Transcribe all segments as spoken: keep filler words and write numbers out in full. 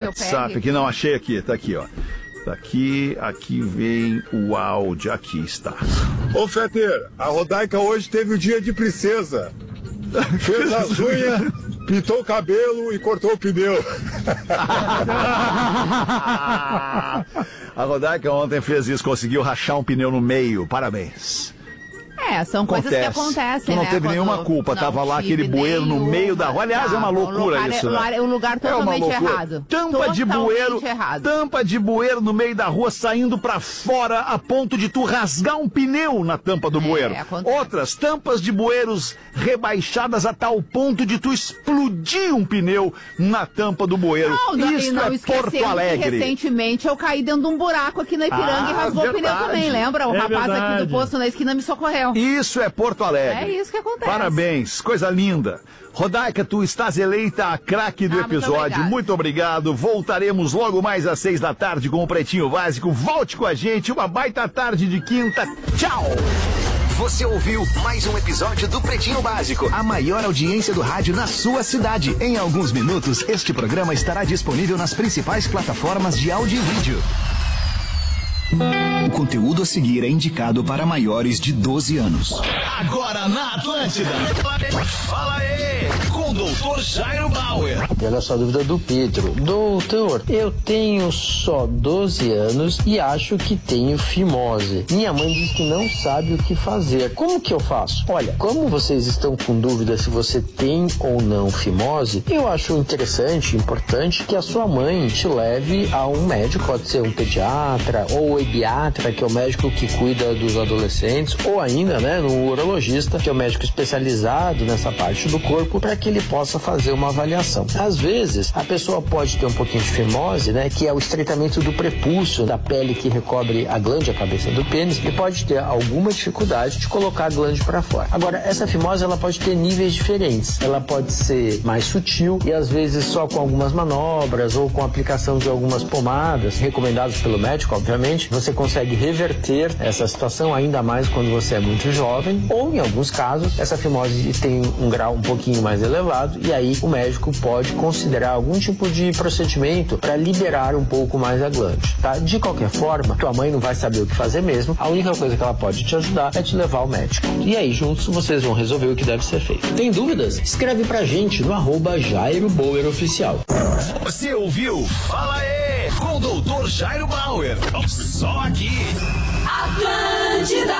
WhatsApp aqui. Não, achei aqui, tá aqui, ó. Tá aqui, aqui vem o áudio, aqui está. Ô, Feter, a Rodaica hoje teve o dia de princesa. Fez as unhas, pintou o cabelo e cortou o pneu. A Rodaica ontem fez isso, conseguiu rachar um pneu no meio. Parabéns. É, são Acontece. coisas que acontecem, Tu não né? teve Quando nenhuma culpa, não tava lá aquele bueiro no meio da rua. Aliás, tá, é uma loucura um lugar, isso, né? É um lugar totalmente é uma loucura. errado. Tampa totalmente de bueiro, errado. tampa de bueiro no meio da rua, saindo pra fora a ponto de tu rasgar um pneu na tampa do É, bueiro. acontece. Outras tampas de bueiros rebaixadas a tal ponto de tu explodir um pneu na tampa do bueiro. Não, não, Isso e não é Porto esquecendo Alegre. que recentemente eu caí dentro de um buraco aqui na Ipiranga Ah, e rasgou verdade. o pneu também, lembra? O É rapaz verdade. aqui do posto na esquina me socorreu. Isso é Porto Alegre. É isso que acontece. Parabéns, coisa linda. Rodaica, tu estás eleita a craque do Ah, muito episódio. obrigada. Muito obrigado. Voltaremos logo mais às seis da tarde com o Pretinho Básico. Volte com a gente. Uma baita tarde de quinta. Tchau! Você ouviu mais um episódio do Pretinho Básico, a maior audiência do rádio na sua cidade. Em alguns minutos, este programa estará disponível nas principais plataformas de áudio e vídeo. O conteúdo a seguir é indicado para maiores de doze anos. Agora na Atlântida. Fala aí, com o doutor Jairo Bauer. Olha só a dúvida do Pedro. Doutor, eu tenho só doze anos e acho que tenho fimose. Minha mãe diz que não sabe o que fazer. Como que eu faço? Olha, como vocês estão com dúvida se você tem ou não fimose, eu acho interessante, importante que a sua mãe te leve a um médico, pode ser um pediatra ou o pediatra, que é o médico que cuida dos adolescentes, ou ainda, né, no urologista, que é o médico especializado nessa parte do corpo, para que ele possa fazer uma avaliação. Às vezes, a pessoa pode ter um pouquinho de fimose, né, que é o estreitamento do prepúcio, da pele que recobre a glande, a cabeça do pênis, e pode ter alguma dificuldade de colocar a glande para fora. Agora, essa fimose, ela pode ter níveis diferentes. Ela pode ser mais sutil e, às vezes, só com algumas manobras ou com a aplicação de algumas pomadas, recomendadas pelo médico, obviamente, você consegue reverter essa situação, ainda mais quando você é muito jovem, ou em alguns casos, essa fimose tem um grau um pouquinho mais elevado e aí o médico pode considerar algum tipo de procedimento para liberar um pouco mais a glande, tá? De qualquer forma, tua mãe não vai saber o que fazer mesmo, a única coisa que ela pode te ajudar é te levar ao médico. E aí, juntos, vocês vão resolver o que deve ser feito. Tem dúvidas? Escreve pra gente no arroba Jairo Bauer Oficial. Você ouviu? Fala aí, com o doutor Jairo Bauer. Só aqui. Atlântida.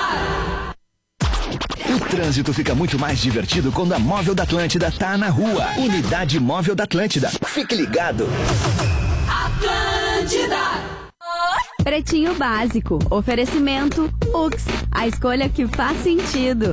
O trânsito fica muito mais divertido quando a Móvel da Atlântida tá na rua. Unidade Móvel da Atlântida. Fique ligado. Atlântida. Pretinho Básico. Oferecimento Ux. A escolha que faz sentido.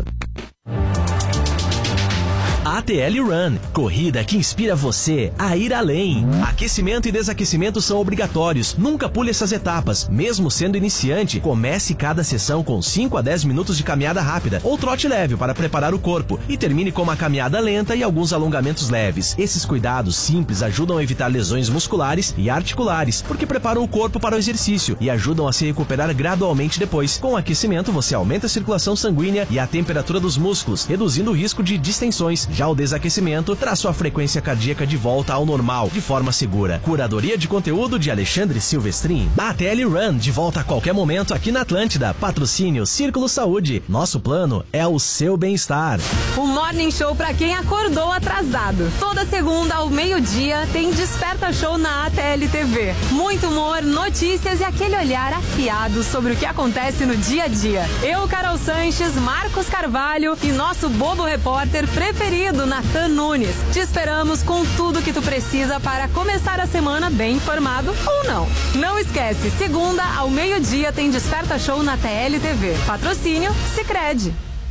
A T L Run, corrida que inspira você a ir além. Aquecimento e desaquecimento são obrigatórios, nunca pule essas etapas. Mesmo sendo iniciante, comece cada sessão com cinco a dez minutos de caminhada rápida ou trote leve para preparar o corpo e termine com uma caminhada lenta e alguns alongamentos leves. Esses cuidados simples ajudam a evitar lesões musculares e articulares, porque preparam o corpo para o exercício e ajudam a se recuperar gradualmente depois. Com o aquecimento, você aumenta a circulação sanguínea e a temperatura dos músculos, reduzindo o risco de distensões. Já o desaquecimento traz sua frequência cardíaca de volta ao normal, de forma segura. Curadoria de conteúdo de Alexandre Silvestrin. A T L Run, de volta a qualquer momento aqui na Atlântida. Patrocínio Círculo Saúde. Nosso plano é o seu bem-estar. Um morning show pra quem acordou atrasado. Toda segunda ao meio-dia tem Desperta Show na A T L T V. Muito humor, notícias e aquele olhar afiado sobre o que acontece no dia a dia. Eu, Carol Sanches, Marcos Carvalho e nosso bobo repórter preferido, Natan Nunes. Te esperamos com tudo que tu precisa para começar a semana bem informado ou não. Não esquece, segunda ao meio-dia tem Desperta Show na T L T V. Patrocínio Sicredi.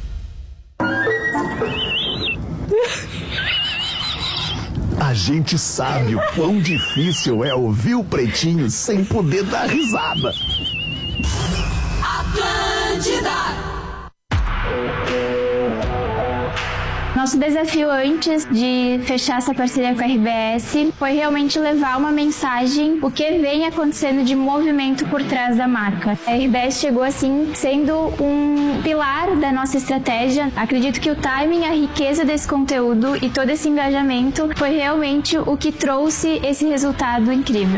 A gente sabe o quão difícil é ouvir o Pretinho sem poder dar risada. Atlântida. Nosso desafio antes de fechar essa parceria com a R B S foi realmente levar uma mensagem, o que vem acontecendo de movimento por trás da marca. A R B S chegou assim, sendo um pilar da nossa estratégia. Acredito que o timing, a riqueza desse conteúdo e todo esse engajamento foi realmente o que trouxe esse resultado incrível.